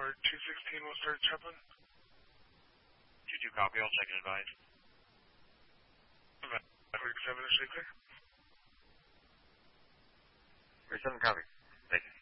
216 will start Chuplin. 2-2 copy, I'll check and advise. 47 initially clear. 47 copy. Thank you.